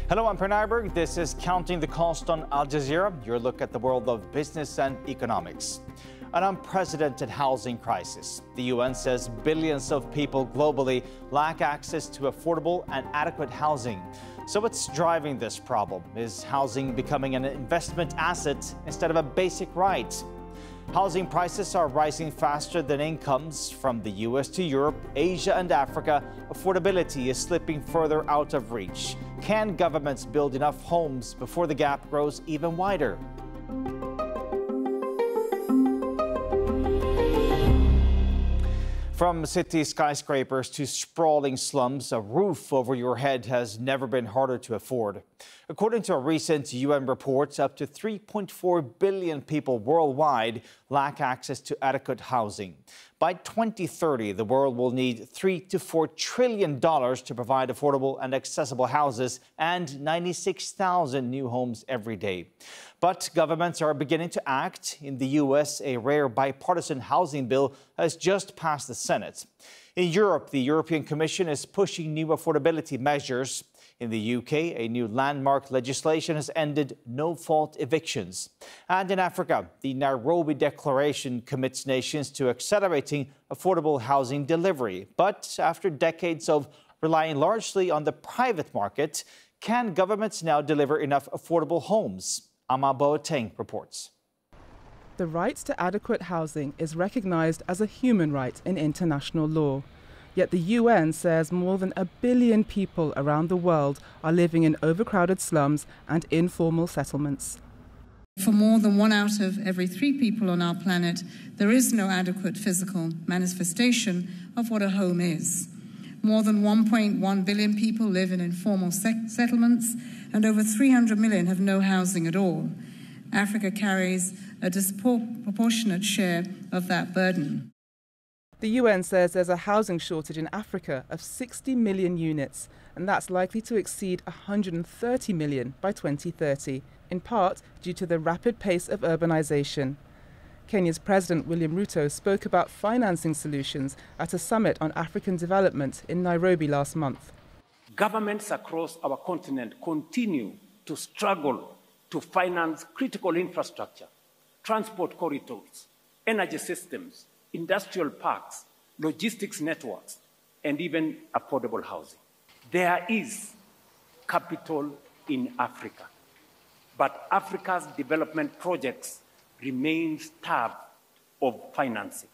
Hello, I'm Per Nyberg. This is Counting the Cost on Al Jazeera, your look at the world of business and economics. An unprecedented housing crisis. The UN says billions of people globally lack access to affordable and adequate housing. So what's driving this problem? Is housing becoming an investment asset instead of a basic right? Housing prices are rising faster than incomes. From the US to Europe, Asia and Africa, affordability is slipping further out of reach. Can governments build enough homes before the gap grows even wider? From city skyscrapers to sprawling slums, a roof over your head has never been harder to afford. According to a recent UN report, up to 3.4 billion people worldwide lack access to adequate housing. By 2030, the world will need $3 to $4 trillion to provide affordable and accessible houses and 96,000 new homes every day. But governments are beginning to act. In the U.S., a rare bipartisan housing bill has just passed the Senate. In Europe, the European Commission is pushing new affordability measures. In the UK, a new landmark legislation has ended no-fault evictions. And in Africa, the Nairobi Declaration commits nations to accelerating affordable housing delivery. But after decades of relying largely on the private market, can governments now deliver enough affordable homes? Ama Boateng reports. The right to adequate housing is recognized as a human right in international law. Yet the UN says more than 1 billion people around the world are living in overcrowded slums and informal settlements. For more than 1 out of every 3 people on our planet, there is no adequate physical manifestation of what a home is. More than 1.1 billion people live in informal settlements, and over 300 million have no housing at all. Africa carries a disproportionate share of that burden. The UN says there's a housing shortage in Africa of 60 million units, and that's likely to exceed 130 million by 2030, in part due to the rapid pace of urbanization. Kenya's President William Ruto spoke about financing solutions at a summit on African development in Nairobi last month. Governments across our continent continue to struggle to finance critical infrastructure, transport corridors, energy systems, industrial parks, logistics networks, and even affordable housing. There is capital in Africa, but Africa's development projects remain starved of financing.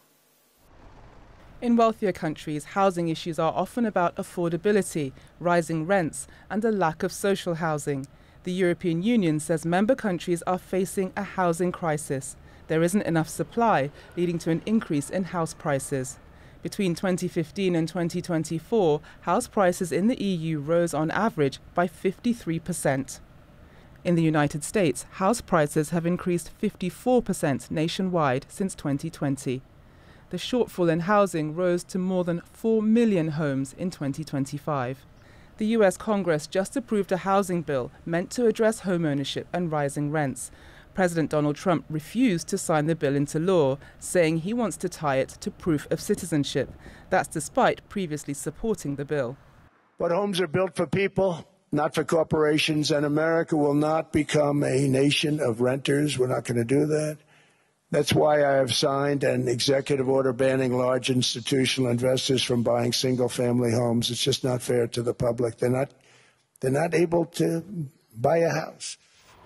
In wealthier countries, housing issues are often about affordability, rising rents, and a lack of social housing. The European Union says member countries are facing a housing crisis. There isn't enough supply, leading to an increase in house prices. Between 2015 and 2024, house prices in the EU rose on average by 53%. In the United States, house prices have increased 54% nationwide since 2020. The shortfall in housing rose to more than 4 million homes in 2025. The US Congress just approved a housing bill meant to address homeownership and rising rents. President Donald Trump refused to sign the bill into law, saying he wants to tie it to proof of citizenship. That's despite previously supporting the bill. But homes are built for people, not for corporations, and America will not become a nation of renters. We're not going to do that. That's why I have signed an executive order banning large institutional investors from buying single-family homes. It's just not fair to the public. They're not able to buy a house.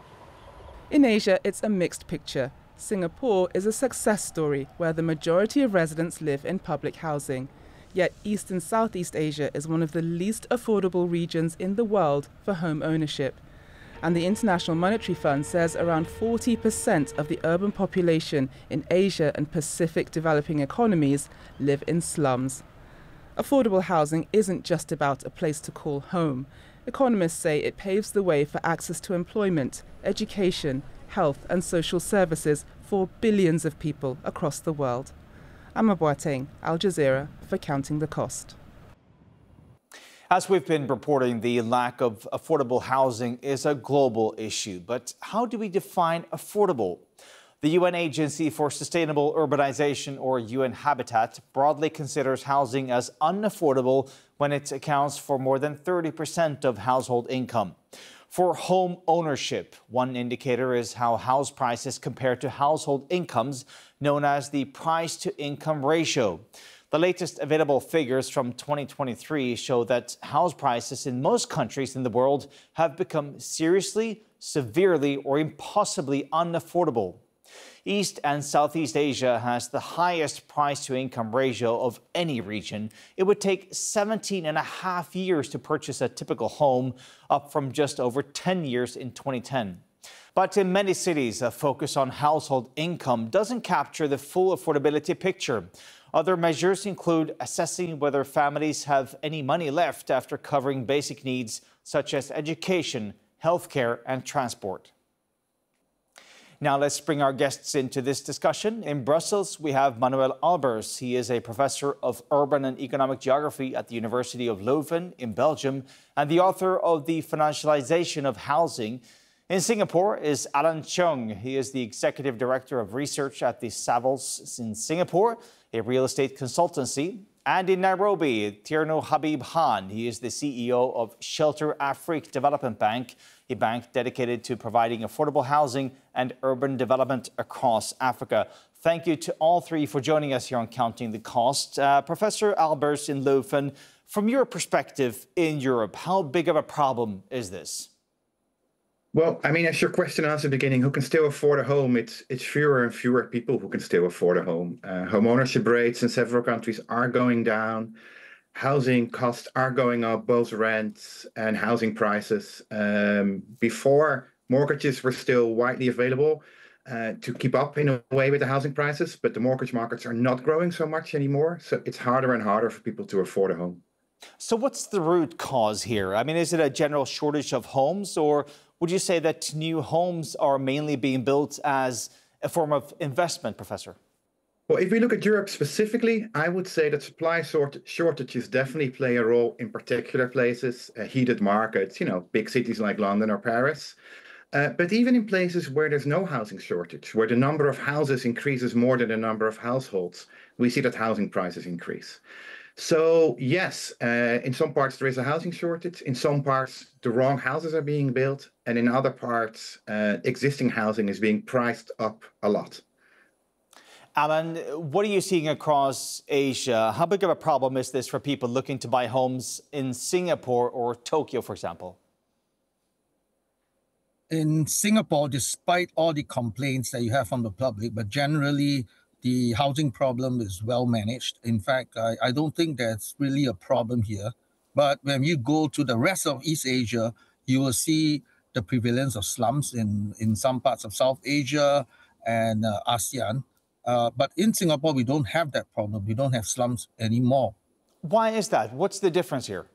In Asia, it's a mixed picture. Singapore is a success story where the majority of residents live in public housing. Yet East and Southeast Asia is one of the least affordable regions in the world for home ownership. And the International Monetary Fund says around 40% of the urban population in Asia and Pacific developing economies live in slums. Affordable housing isn't just about a place to call home. Economists say it paves the way for access to employment, education, health and social services for billions of people across the world. Ama Boateng, Al Jazeera, for Counting the Cost. As we've been reporting, the lack of affordable housing is a global issue. But how do we define affordable? The UN Agency for Sustainable Urbanization, or UN Habitat, broadly considers housing as unaffordable when it accounts for more than 30% of household income. For home ownership, one indicator is how house prices compare to household incomes, known as the price-to-income ratio. The latest available figures from 2023 show that house prices in most countries in the world have become seriously, severely, or impossibly unaffordable. East and Southeast Asia has the highest price-to-income ratio of any region. It would take 17 and a half years to purchase a typical home, up from just over 10 years in 2010. But in many cities, a focus on household income doesn't capture the full affordability picture. Other measures include assessing whether families have any money left after covering basic needs such as education, healthcare, and transport. Now let's bring our guests into this discussion. In Brussels, we have Manuel Albers. He is a professor of urban and economic geography at the University of Leuven in Belgium and the author of The Financialization of Housing. In Singapore is Alan Cheung. He is the executive director of research at the Savills in Singapore, a real estate consultancy. And in Nairobi, Tierno Habib Khan. He is the CEO of Shelter Afrique Development Bank, a bank dedicated to providing affordable housing and urban development across Africa. Thank you to all three for joining us here on Counting the Cost. Professor Albers in Leuven, from your perspective in Europe, how big of a problem is this? Well, I mean, as your question asked at the beginning, who can still afford a home? It's fewer and fewer people who can still afford a home. Home ownership rates in several countries are going down. Housing costs are going up, both rents and housing prices. Before, mortgages were still widely available to keep up in a way with the housing prices, but the mortgage markets are not growing so much anymore. So it's harder and harder for people to afford a home. So what's the root cause here? I mean, is it a general shortage of homes, or would you say that new homes are mainly being built as a form of investment, Professor? Well, if we look at Europe specifically, I would say that supply shortages definitely play a role in particular places, heated markets, big cities like London or Paris. But even in places where there's no housing shortage, where the number of houses increases more than the number of households, we see that housing prices increase. So yes, in some parts there is a housing shortage. In some parts, the wrong houses are being built. And in other parts, existing housing is being priced up a lot. Alan, what are you seeing across Asia? How big of a problem is this for people looking to buy homes in Singapore or Tokyo, for example? In Singapore, despite all the complaints that you have from the public, but generally the housing problem is well managed. In fact, I don't think that's really a problem here. But when you go to the rest of East Asia, you will see the prevalence of slums in some parts of South Asia and ASEAN. But in Singapore, we don't have that problem. We don't have slums anymore. Why is that? What's the difference here?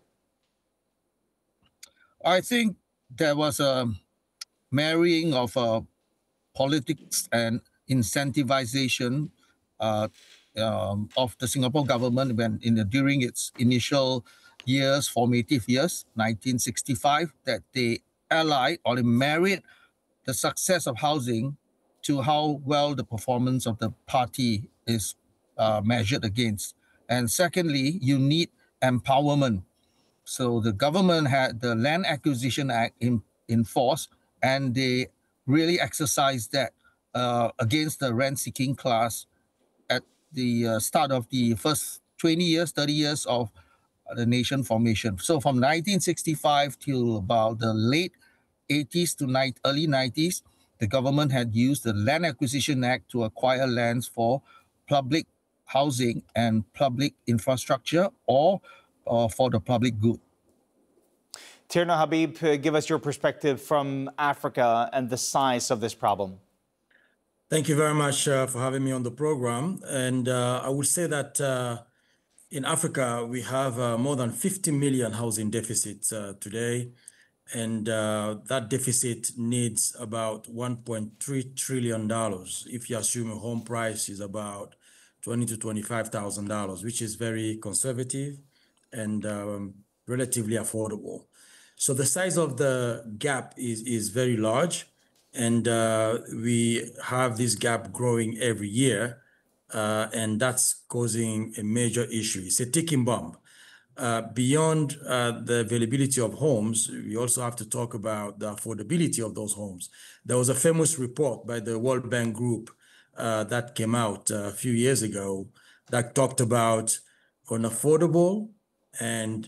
I think there was a marrying of politics and incentivization of the Singapore government during its initial years, formative years, 1965, that they allied or they married the success of housing to how well the performance of the party is measured against. And secondly, you need empowerment. So the government had the Land Acquisition Act in force, and they really exercised that against the rent-seeking class at the start of the first 20 years, 30 years of the nation formation. So from 1965 till about the late 80s to early 90s, the government had used the Land Acquisition Act to acquire lands for public housing and public infrastructure or for the public good. Tierno Habib, give us your perspective from Africa and the size of this problem. Thank you very much for having me on the program. And I would say that in Africa, we have more than 50 million housing deficit today. And that deficit needs about $1.3 trillion if you assume a home price is about $20,000 to $25,000, which is very conservative and relatively affordable. So the size of the gap is very large, and we have this gap growing every year, and that's causing a major issue. It's a ticking bomb. beyond the availability of homes, we also have to talk about the affordability of those homes. There was a famous report by the World Bank Group that came out a few years ago that talked about unaffordable and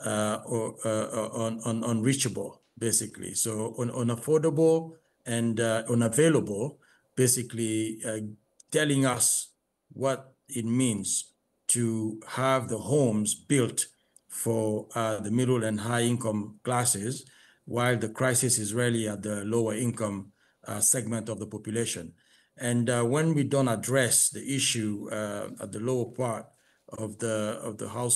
unreachable, basically. So unaffordable and unavailable, basically telling us what it means to have the homes built for the middle and high income classes, while the crisis is really at the lower income segment of the population. And when we don't address the issue at the lower part of the house